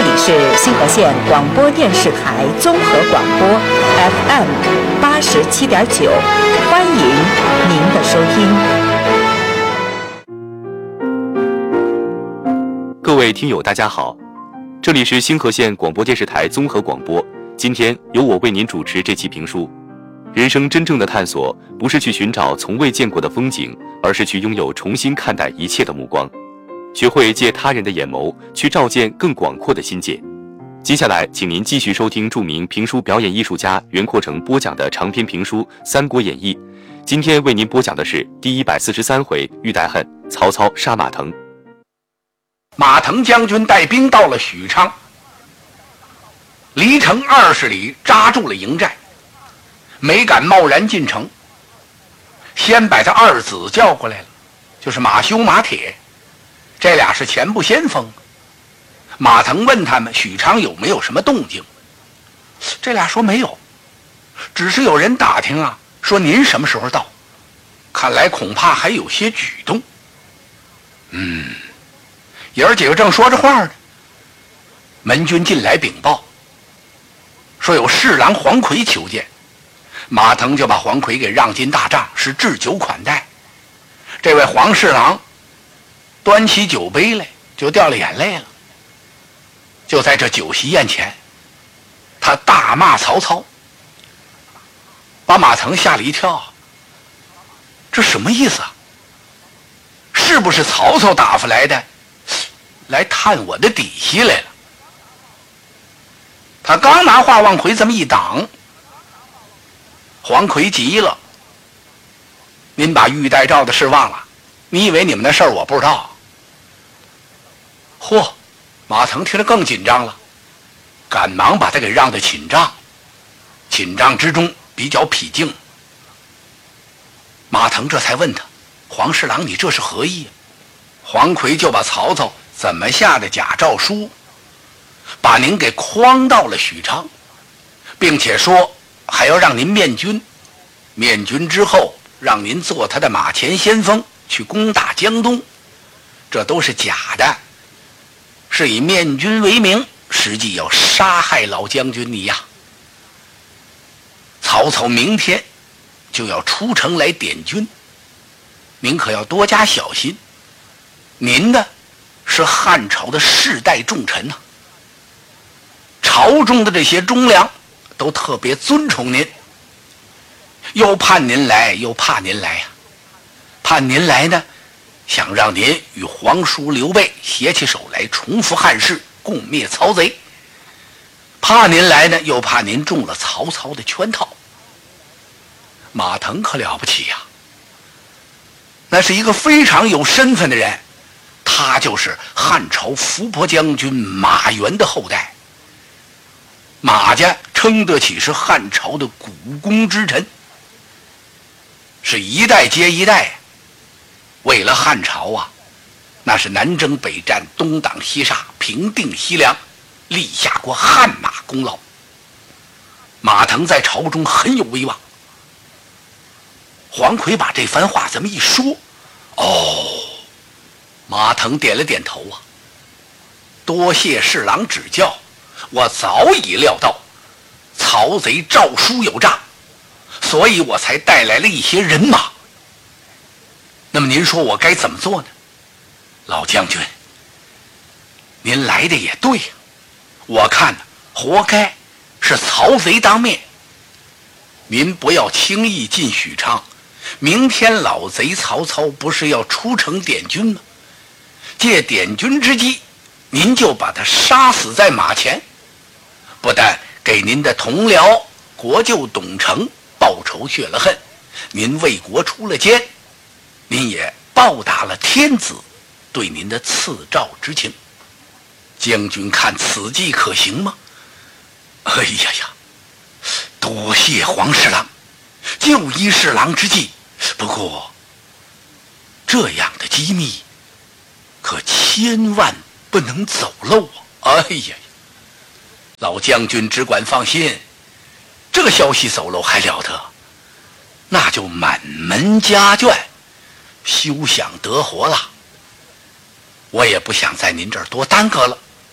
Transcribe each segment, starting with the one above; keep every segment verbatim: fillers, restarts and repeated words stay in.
这里是新河县广播电视台综合广播 F M 八十七点九，欢迎您的收听。 各位听友大家好，这里是新河县广播电视台综合广播，今天由我为您主持这期评书。人生真正的探索，不是去寻找从未见过的风景，而是去拥有重新看待一切的目光，学会借他人的眼眸去照见更广阔的心界。接下来请您继续收听著名评书表演艺术家袁阔成播讲的长篇评书《三国演义》。今天为您播讲的是第一百四十三回玉带恨，曹操杀马腾。 马腾将军带兵到了许昌，离城二十里，扎住了营寨，没敢贸然进城，先把他二子叫过来了，就是马修马铁，这俩是前部先锋。马腾问他们许昌有没有什么动静，这俩说没有，只是有人打听啊，说您什么时候到，看来恐怕还有些举动。嗯，爷儿几个正说着话呢，门军进来禀报，说有侍郎黄奎求见。马腾就把黄奎给让进大帐，是置酒款待。这位黄侍郎端起酒杯来，就掉了眼泪了。就在这酒席宴前，他大骂曹操，把马腾吓了一跳。这什么意思啊？是不是曹操打发来的，来探我的底细来了？他刚拿话往回这么一挡，黄奎急了，您把玉带诏的事忘了，你以为你们的事儿我不知道？嚯，马腾听着更紧张了，赶忙把他给让到寝帐。寝帐之中比较僻静，马腾这才问他，黄侍郎你这是何意？黄奎就把曹操怎么下的假诏书，把您给诓到了许昌，并且说还要让您面军，面军之后让您做他的马前先锋去攻打江东，这都是假的，是以面军为名，实际要杀害老将军你呀。曹操明天就要出城来点军，您可要多加小心。您呢是汉朝的世代重臣呐、啊，朝中的这些忠良都特别尊崇您，又盼您来又怕您来呀、啊。盼您来呢，想让您与皇叔刘备携起手来重复汉室，共灭曹贼；怕您来呢，又怕您中了曹操的圈套。马腾可了不起呀、啊，那是一个非常有身份的人，他就是汉朝伏波将军马援的后代。马家称得起是汉朝的股肱之臣，是一代接一代，为了汉朝啊，那是南征北战，东挡西杀，平定西凉，立下过汗马功劳。马腾在朝中很有威望。黄奎把这番话这么一说，哦，马腾点了点头啊，多谢侍郎指教，我早已料到曹贼诏书有诈，所以我才带来了一些人马。那么您说我该怎么做呢？老将军，您来的也对呀、啊，我看活该是曹贼当面。您不要轻易进许昌，明天老贼曹操不是要出城点军吗？借点军之机，您就把他杀死在马前，不但给您的同僚国舅董承报仇雪了恨，您为国出了奸，您也报答了天子对您的赐诏之情。将军看此计可行吗？哎呀呀，多谢黄侍郎，就依侍郎之计。不过这样的机密可千万不能走漏啊！哎呀，老将军只管放心，这个消息走漏还了得，那就满门家眷休想得活了。我也不想在您这儿多耽搁了，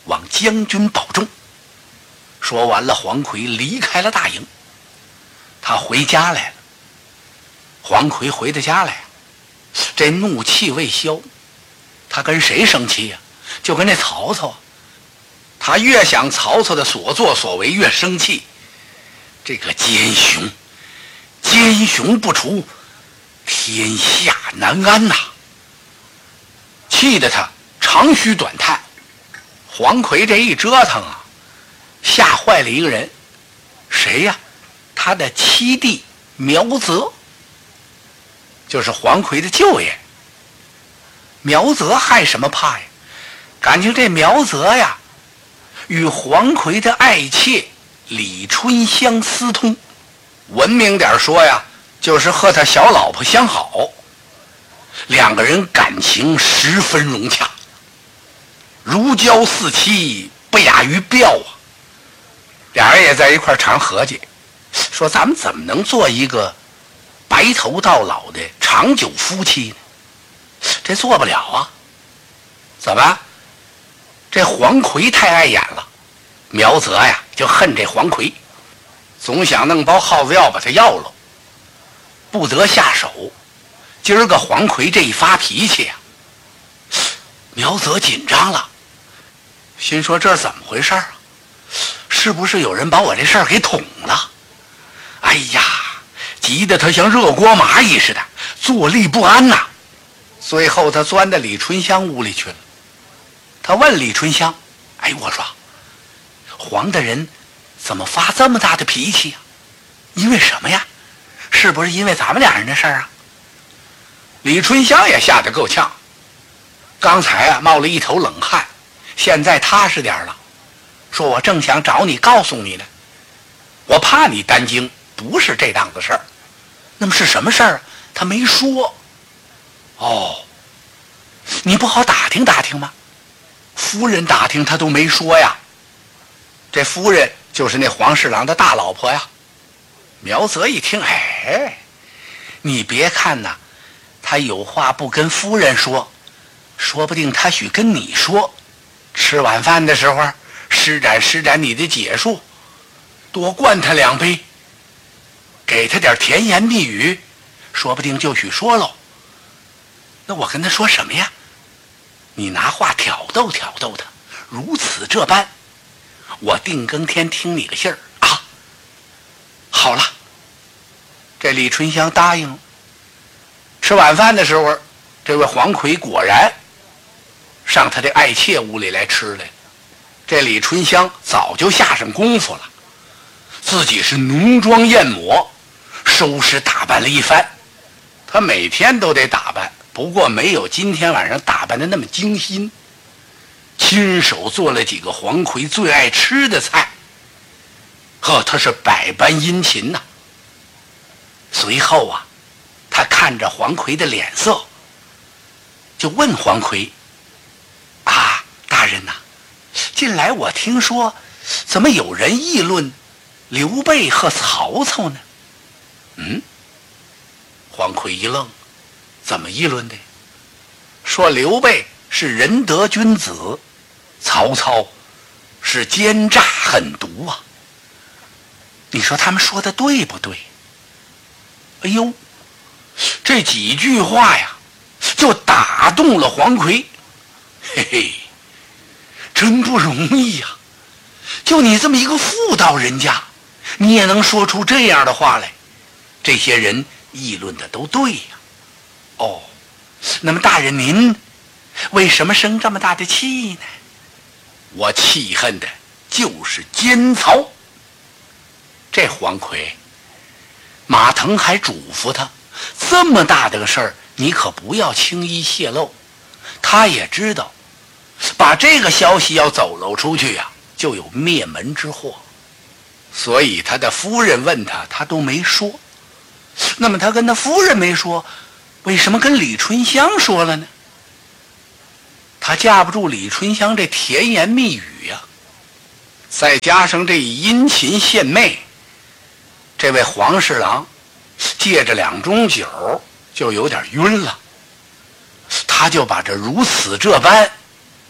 望将军保重。说完了，黄奎离开了大营，他回家来了。黄奎回到家来，这怒气未消，他跟谁生气呀、啊？就跟那曹操。他越想曹操的所作所为，越生气。这个奸雄，奸雄不除，天下难安呐！气得他长吁短叹。黄奎这一折腾啊，吓坏了一个人，谁呀？他的七弟苗泽，就是黄奎的舅爷。苗泽害什么怕呀？感情这苗泽呀，与黄奎的爱妾李春香私通，文明点说呀，就是和他小老婆相好，两个人感情十分融洽，如胶似漆，不亚于标啊。俩人也在一块常合计，说咱们怎么能做一个白头到老的长久夫妻呢？这做不了啊。怎么？这黄奎太碍眼了，苗泽呀就恨这黄奎，总想弄包耗子药把他要了，不得下手。今儿个黄奎这一发脾气呀、啊，苗泽紧张了，心说这是怎么回事啊？是不是有人把我这事儿给捅了？哎呀，急得他像热锅蚂蚁似的，坐立不安呐、啊。最后他钻到李春香屋里去了。他问李春香：“哎，我说，黄大人怎么发这么大的脾气呀、啊？因为什么呀？是不是因为咱们俩人的事儿啊？”李春香也吓得够呛，刚才啊冒了一头冷汗，现在踏实点了，说我正想找你告诉你呢，我怕你担惊，不是这档子事儿。那么是什么事儿啊？他没说。哦，你不好打听打听吗？夫人打听他都没说呀。这夫人就是那黄侍郎的大老婆呀。苗泽一听，哎，你别看呐，他有话不跟夫人说，说不定他许跟你说。吃晚饭的时候施展施展你的解数，多灌他两杯，给他点甜言蜜语，说不定就许说喽。那我跟他说什么呀？你拿话挑逗挑逗他，如此这般，我定更天听你个信儿啊！好了，这李春香答应了。吃晚饭的时候，这位黄奎果然上他的爱妾屋里来吃来了。这李春香早就下上功夫了，自己是浓妆艳抹，收拾打扮了一番。他每天都得打扮，不过没有今天晚上打扮的那么精心。亲手做了几个黄奎最爱吃的菜，呵，他是百般殷勤呐、啊。随后啊，他看着黄奎的脸色，就问黄奎：“啊，大人呐、啊，近来我听说，怎么有人议论刘备和曹操呢？”嗯，黄奎一愣，怎么议论的？说刘备是仁德君子，曹操是奸诈狠毒啊。你说他们说的对不对？哎呦，这几句话呀，就打动了黄奎。嘿嘿，真不容易呀、啊！就你这么一个妇道人家，你也能说出这样的话来。这些人议论的都对呀、啊。哦，那么大人您为什么生这么大的气呢？我气恨的就是奸曹。这黄奎，马腾还嘱咐他，这么大的个事儿，你可不要轻易泄露。他也知道，把这个消息要走漏出去呀、啊，就有灭门之祸。所以他的夫人问他，他都没说。那么他跟他夫人没说，为什么跟李春香说了呢？他架不住李春香这甜言蜜语呀、啊，再加上这殷勤献媚，这位黄侍郎借着两盅酒就有点晕了，他就把这如此这般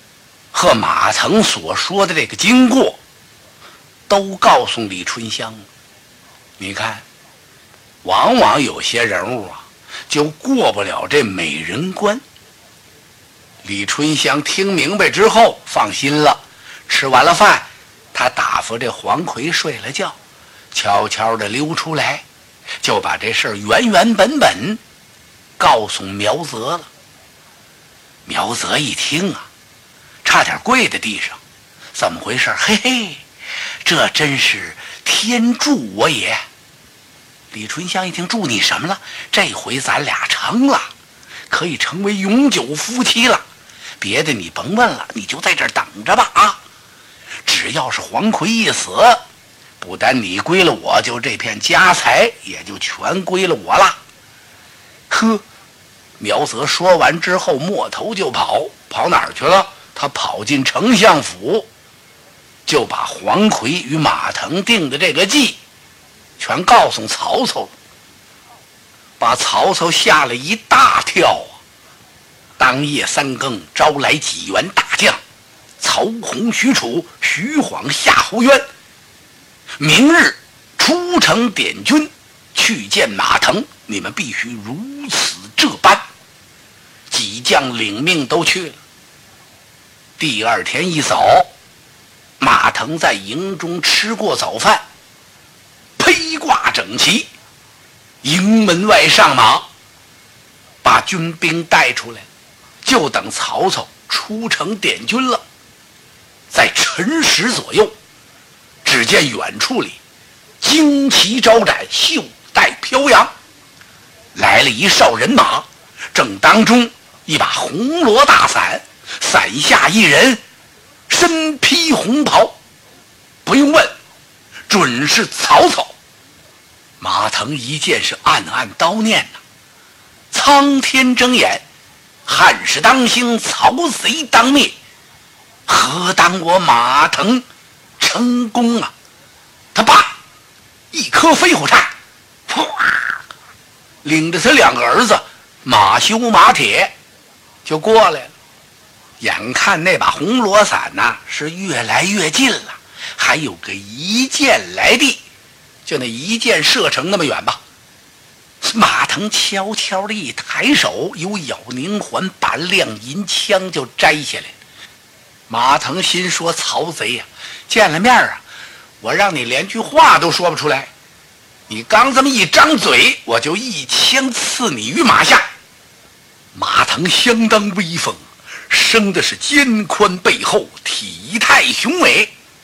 和马腾所说的这个经过都告诉李春香了。你看，往往有些人物啊就过不了这美人关。李春香听明白之后放心了，吃完了饭，他打发这黄奎睡了觉，悄悄地溜出来，就把这事儿原原本本告诉苗泽了。苗泽一听啊，差点跪在地上，怎么回事？嘿嘿，这真是天助我也。李春香一听，助你什么了？这回咱俩成了，可以成为永久夫妻了。别的你甭问了，你就在这儿等着吧啊！只要是黄奎一死，不但你归了我，就这片家财也就全归了我了。呵，苗泽说完之后，摸头就跑，跑哪儿去了？他跑进丞相府，就把黄奎与马腾定的这个计全告诉曹操了，把曹操吓了一大跳啊！当夜三更，招来几员大将，曹洪、许褚、徐晃、夏侯渊，明日出城点军，去见马腾，你们必须如此这般。几将领命都去了。第二天一早，马腾在营中吃过早饭，披挂整齐，营门外上马，把军兵带出来，就等曹操出城点军了。在辰时左右，只见远处里旌旗招展，袖带飘扬，来了一哨人马，正当中一把红罗大伞，伞下一人身披红袍，不用问，准是曹操。马腾一见是暗暗叨念呐、啊：苍天睁眼，汉室当兴，曹贼当灭，何当我马腾成功啊！他爸一颗飞虎叉，哗，领着他两个儿子马修、马铁就过来了。眼看那把红罗伞呐、啊、是越来越近了，还有个一箭来地，就那一箭射程那么远吧。马腾悄悄的一抬手，由咬宁环把亮银枪就摘下来。马腾心说：曹贼呀、啊，见了面啊，我让你连句话都说不出来，你刚这么一张嘴，我就一枪刺你于马下。马腾相当威风，生的是肩宽背厚，体态雄伟。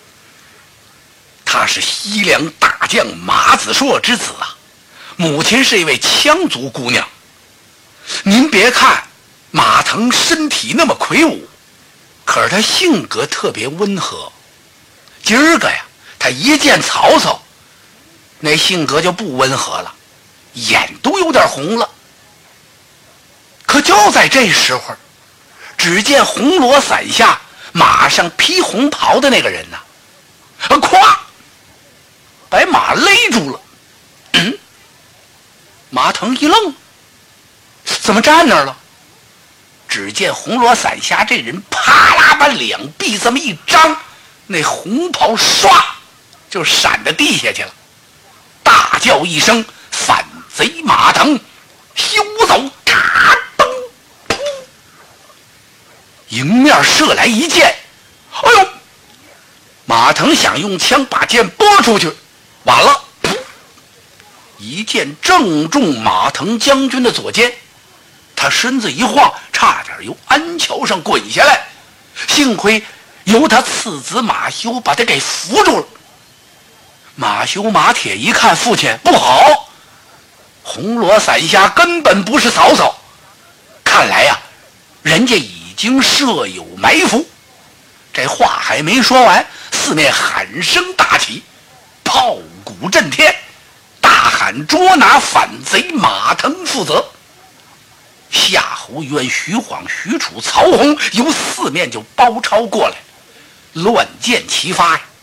他是西凉大将马子硕之子啊，母亲是一位羌族姑娘。您别看马腾身体那么魁梧，可是他性格特别温和。今儿个呀，他一见曹操，那性格就不温和了，眼都有点红了。可就在这时候，只见红罗伞下马上披红袍的那个人呢、啊，咵，把马勒住了。嗯，马腾一愣，怎么站那儿了？只见红罗伞下这人啪啦把两臂这么一张，那红袍唰就闪到地下去了，大叫一声：反贼马腾，休走！咔咚噗，迎面射来一箭，哎呦！马腾想用枪把箭拨出去，完了，噗，一箭正中马腾将军的左肩，他身子一晃，差点由安桥上滚下来，幸亏由他次子马修把他给扶住了。马修、马铁一看父亲不好，红罗伞下根本不是曹操，看来呀，人家已经设有埋伏。这话还没说完，四面喊声大起，炮鼓震天，大喊捉拿反贼马腾负责。夏侯渊、徐晃、许褚、曹洪由四面就包抄过来，乱箭齐发呀！